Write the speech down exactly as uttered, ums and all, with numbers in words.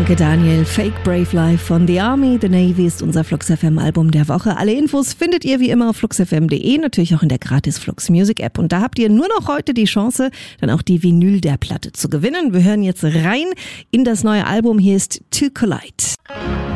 Danke Daniel. Fake Brave Life von The Army, The Navy ist unser Flux F M Album der Woche. Alle Infos findet ihr wie immer auf flux f m punkt de, natürlich auch in der gratis Flux Music App. Und da habt ihr nur noch heute die Chance, dann auch die Vinyl der Platte zu gewinnen. Wir hören jetzt rein in das neue Album. Hier ist To Collide.